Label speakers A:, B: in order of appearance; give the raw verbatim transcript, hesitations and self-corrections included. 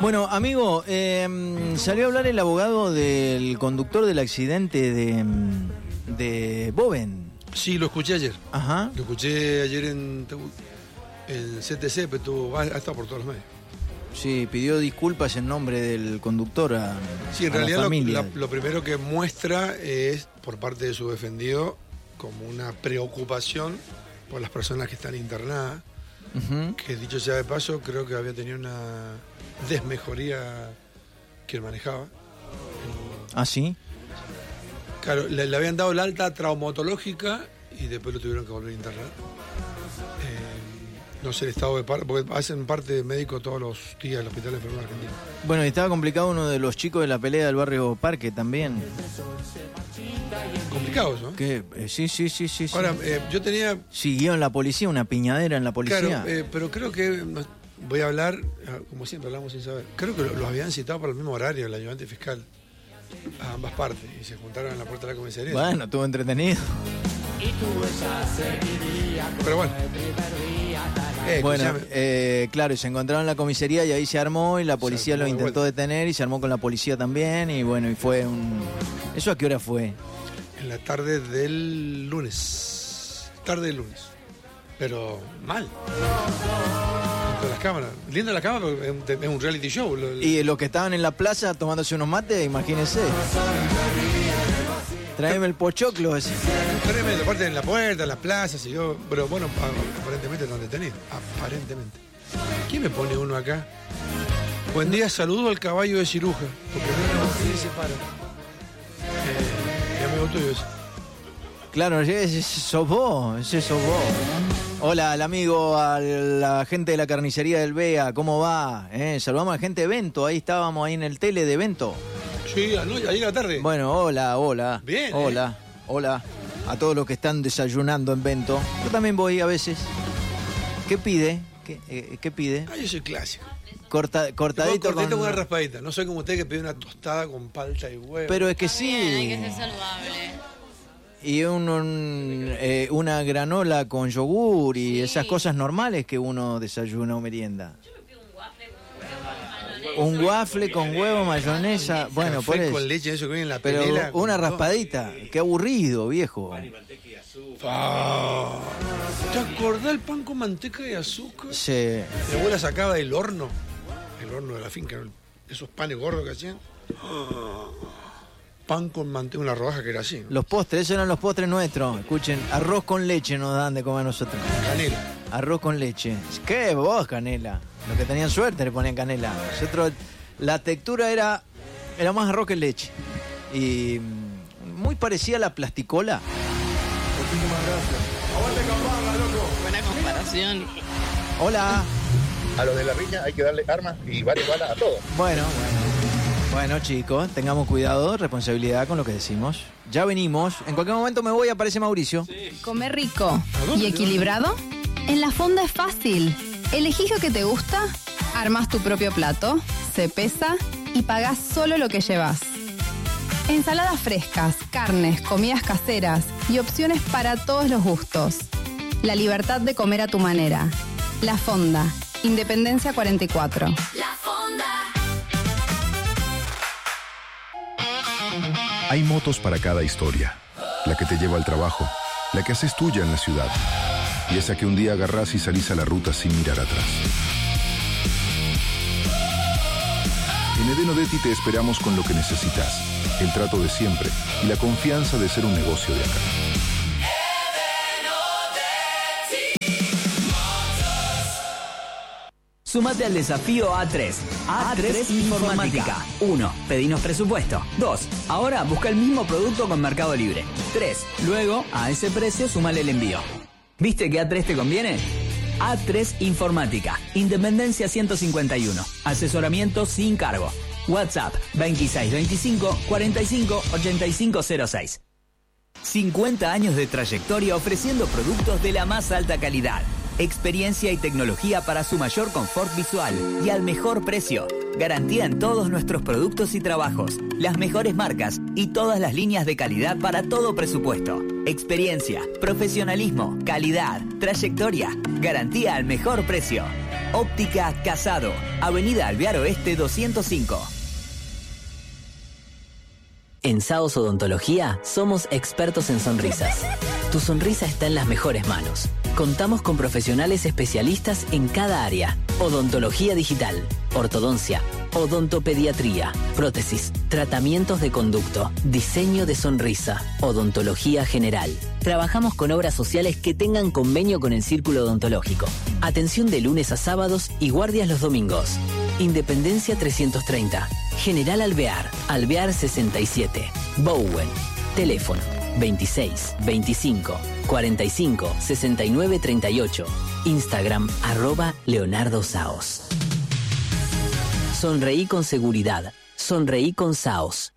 A: Bueno, amigo, eh, salió a hablar el abogado del conductor del accidente de, de Boven.
B: Sí, lo escuché ayer.
A: Ajá.
B: Lo escuché ayer en, en C T C, pero tuvo, ha estado por todos los medios.
A: Sí, pidió disculpas en nombre del conductor a,
B: sí, en
A: a
B: realidad
A: la familia.
B: Lo, la, lo primero que muestra es, por parte de su defendido, como una preocupación por las personas que están internadas, uh-huh. que dicho sea de paso, creo que había tenido una desmejoría que él manejaba.
A: ¿Ah, sí?
B: Claro, le, le habían dado la alta traumatológica y después lo tuvieron que volver a internar. Eh, no sé el estado de parte, porque hacen parte de médico todos los días del Hospital Enfermo Argentino.
A: Bueno, y estaba complicado uno de los chicos de la pelea del barrio Parque también.
B: Complicados, ¿no?
A: Que, eh, sí, sí, sí, sí.
B: Ahora,
A: sí.
B: Eh, yo tenía...
A: Siguió en la policía, una piñadera en la policía.
B: Claro, eh, pero creo que... Voy a hablar, como siempre hablamos sin saber. Creo que los habían citado para el mismo horario, el ayudante fiscal, a ambas partes, y se juntaron en la puerta de la comisaría.
A: Bueno, estuvo entretenido.
B: Pero bueno.
A: Eh, bueno, eh, claro, y se encontraron en la comisaría y ahí se armó y la policía lo intentó de detener y se armó con la policía también y bueno, y fue un... ¿Eso a qué hora fue?
B: En la tarde del lunes. Tarde del lunes. Pero mal. De las cámaras. Linda la cámara, es un reality show.
A: Y los que estaban en la plaza tomándose unos mates, imagínense. Tráeme el pochoclo ese.
B: Tráeme, aparte en la puerta, en las plazas, y yo. Pero bueno, aparentemente están detenidos. Aparentemente. ¿Quién me pone uno acá? Buen día, saludo al caballo de Ciruja. Porque no se para. Eh, ya me gustó yo ese.
A: Claro, ese sos vos, ese sos vos. Hola al amigo, a la gente de la carnicería del B E A, ¿cómo va? ¿Eh? Saludamos a la gente de Vento, ahí estábamos ahí en el tele de Vento.
B: Sí, anoche, ayer a la tarde.
A: Bueno, hola, hola.
B: Bien.
A: Hola,
B: eh.
A: hola. A todos los que están desayunando en Vento. Yo también voy a veces. ¿Qué pide? ¿Qué, eh, ¿qué pide?
B: Ah, yo soy clásico.
A: Corta, cortadito,
B: cortadito con...
A: con
B: una raspadita. No soy como usted que pide una tostada con palta y huevo.
A: Pero es que sí.
C: Bien, hay que ser saludable.
A: Y un, un, eh, una granola con yogur y sí. Esas cosas normales que uno desayuna o merienda.
C: Yo me pido un waffle con huevo,
A: un waffle con huevo, mayonesa. mayonesa. Bueno,
B: café
A: por eso.
B: Con leche, eso que viene en la
A: Pero
B: pelela,
A: una raspadita. Qué aburrido, viejo.
B: Pan y manteca y azúcar. Ah, ¿te acordás el pan con manteca y azúcar?
A: Sí.
B: Mi abuela sacaba del horno, el horno de la finca, esos panes gordos que hacían. Pan con manteca, una rodaja que era así, ¿no?
A: Los postres, esos eran los postres nuestros. Escuchen, arroz con leche nos dan de comer nosotros.
B: Canela.
A: Arroz con leche. ¿Qué vos, canela? Los que tenían suerte le ponían canela. Nosotros, la textura era, era más arroz que leche. Y muy parecida a la plasticola.
B: Muchísimas gracias. Aguante Campana, loco.
C: Buena comparación.
A: Hola.
D: A los de la riña hay que darle armas y vale balas a todos.
A: Bueno, bueno. Bueno, chicos, tengamos cuidado, responsabilidad con lo que decimos. Ya venimos. En cualquier momento me voy, aparece Mauricio.
E: Sí. ¿Comer rico y equilibrado? En la fonda es fácil. Elegís lo que te gusta, armás tu propio plato, se pesa y pagás solo lo que llevas. Ensaladas frescas, carnes, comidas caseras y opciones para todos los gustos. La libertad de comer a tu manera. La Fonda, Independencia cuarenta y cuatro.
F: La Fonda.
G: Hay motos para cada historia. La que te lleva al trabajo, la que haces tuya en la ciudad y esa que un día agarrás y salís a la ruta sin mirar atrás. En Edén Odetti te esperamos con lo que necesitas, el trato de siempre y la confianza de ser un negocio de acá.
H: Súmate al desafío A tres. A tres Informática. uno. Pedinos presupuesto. dos. Ahora busca el mismo producto con Mercado Libre. tres. Luego, a ese precio, súmale el envío. ¿Viste que A tres te conviene? A tres Informática. Independencia ciento cincuenta y uno. Asesoramiento sin cargo. WhatsApp veintiséis veinticinco cuarenta y cinco ochenta y cinco cero seis. cincuenta años de trayectoria ofreciendo productos de la más alta calidad. Experiencia y tecnología para su mayor confort visual y al mejor precio. Garantía en todos nuestros productos y trabajos. Las mejores marcas y todas las líneas de calidad para todo presupuesto. Experiencia, profesionalismo, calidad, trayectoria. Garantía al mejor precio. Óptica Casado, Avenida Alvear Oeste doscientos cinco. En Saos Odontología somos expertos en sonrisas. Tu sonrisa está en las mejores manos. Contamos con profesionales especialistas en cada área. Odontología digital, ortodoncia, odontopediatría, prótesis, tratamientos de conducto, diseño de sonrisa, odontología general. Trabajamos con obras sociales que tengan convenio con el Círculo Odontológico. Atención de lunes a sábados y guardias los domingos. Independencia trescientos treinta. General Alvear, Alvear sesenta y siete. Bowen. Teléfono veintiséis, veinticinco, cuarenta y cinco, sesenta y nueve, treinta y ocho. Instagram arroba Leonardo Saos. Sonreí con seguridad. Sonreí con Saos.